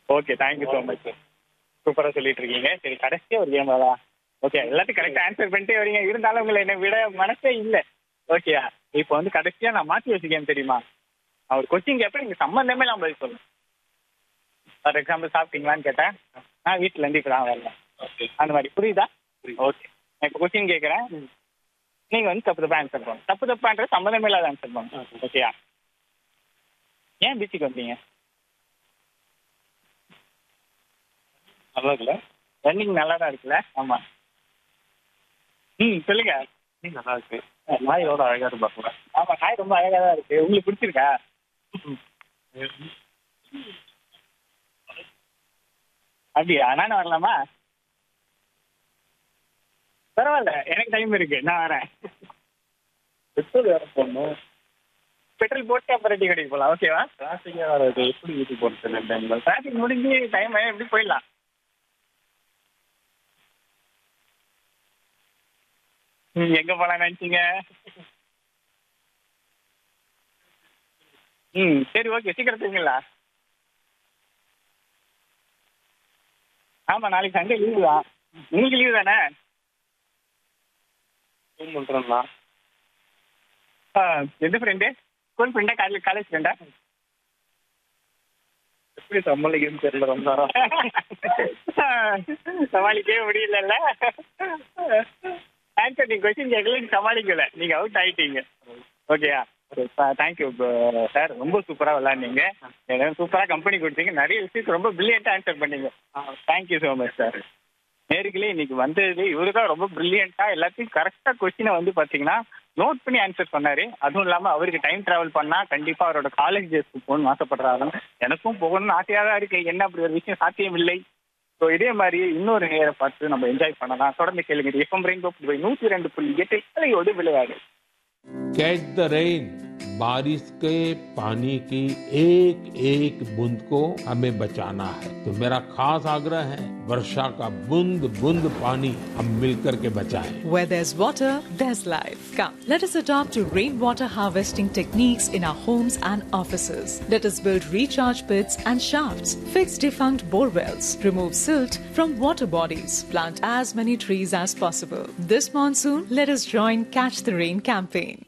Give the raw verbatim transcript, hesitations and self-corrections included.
Okay, thank you so much sir. சூப்பரா சொல்லிட்டு இருக்கீங்க. சரி, கடைசியா ஒரு கேம் தான். ஓகே, எல்லாத்தையும் கரெக்டா ஆன்சர் பண்ணிட்டே வரீங்க. இருந்தாலும் உங்களை என்ன விட மனசே இல்ல. ஓகேயா, இப்போ வந்து கடைசியா நான் மாத்தி வச்ச கேம் தெரியுமா? நான் ஒரு கொஸ்டின் கேட்பேன், நீங்க சம்பந்தமே நான் பதில் சொல்லணும். ஃபார் எக்ஸாம்பிள், சாப்பிட்டீங்களான்னு கேட்டேன், நான் வீட்டுல இருந்து இப்போ தான் வரல. அந்த மாதிரி புரியுதா? ஓகே, நான் இப்போ கொஸ்டின் கேட்கறேன், நீங்க வந்து தப்பு தப்பா ஆன்சர் பண்ணணும். தப்பு தப்பான்ற சம்பந்தமே இல்லாத ஆன்சர் பண்ணணும். ஓகேயா? ஏன் பீச்சுக்கு வந்தீங்க? நல்லா இருக்குல்ல? ரன்னிங் நல்லா தான் இருக்குல்ல? ஆமா. ம், சொல்லுங்க. நல்லா இருக்கு. நாய் எவ்வளோ அழகா இருக்கு பாருங்க. ஆமா, நாய் ரொம்ப அழகா தான் இருக்கு. உங்களுக்கு பிடிச்சிருக்கா? அப்படியா? நானும் வரலாமா? பரவாயில்ல, எனக்கு டைம் இருக்கு, நான் வரேன். பெட்ரோல் வேற போடணும். பெட்ரோல் போட்டு அப்புறம் ரெடி கடைக்கு போகலாம். ஓகேவா? டிராஃபிக்காக வேற இருக்கு. எப்படி வீட்டுக்கு போகிறது டைம்ல? டிராஃபிக் முடிஞ்சு டைம் எப்படி போயிடலாம். ம், எங்க போலாம் நினைச்சீங்க? ம், சரி, ஓகே, சீக்கிரம் தூங்கிடலாம். ஆமா, நாளைக்கு சண்டே லீவு தான். உங்களுக்கு லீவு தானே? ஃபோன் பண்ணுறேன்னா. ஆ, எந்த ஃப்ரெண்டு? ஸ்கூல் ஃப்ரெண்டா, காலேஜ் காலேஜ் ஃப்ரெண்டா? எப்படி சமாளிக்கணும்னு தெரியல, ரொம்ப நேரம் சமாளிக்கவே முடியலல்ல. ஆன்சர் நீங்க கொஸ்டின் கேட்கல, நீங்க சமாளிக்கல, நீங்க அவுட் ஆயிட்டீங்க. ஓகேயா? தேங்க்யூ சார், ரொம்ப சூப்பரா விளையாடுனீங்க. எனக்கு சூப்பரா கம்பெனி கொடுத்தீங்க. நிறைய விஷயத்துக்கு ரொம்ப பிரில்லியண்டா ஆன்சர் பண்ணீங்க. Thank you so much sir. நேர்களே, இன்னைக்கு வந்தது இவரு தான் ரொம்ப பிரில்லியண்டா எல்லாத்தையும் கரெக்டா கொஸ்டினை வந்து பாத்தீங்கன்னா நோட் பண்ணி ஆன்சர் பண்ணாரு. அதுவும் இல்லாம அவருக்கு டைம் டிராவல் பண்ணா கண்டிப்பா அவரோட காலேஜ் டேஸ்க்கு போகணும்னு ஆசைப்படுறாரு. எனக்கும் போகணும்னு ஆசையா தான் இருக்கு. என்ன அப்படி ஒரு விஷயம் சாத்தியம் இல்லை. ஸோ இதே மாதிரி இன்னொரு நேரை பார்த்து நம்ம என்ஜாய் பண்ணலாம். தொடர்ந்து கேளுங்க. எஃப்எம் ரெயின்போ நூற்றி ரெண்டு புள்ளி எட்டு இலையோடு விளையாடு. कैच द रेन, बारिश के पानी की एक एक बूंद को हमें बचाना है। तो मेरा खास आग्रह है, वर्षा का बूंद बूंद पानी हम मिलकर के बचाएं। Where there's water, there's life. Come, let us adopt to rainwater harvesting techniques in our homes and offices. Let us build recharge pits and shafts, fix defunct bore wells, remove silt from water bodies, plant as many trees as possible. This monsoon, let us join Catch the Rain campaign.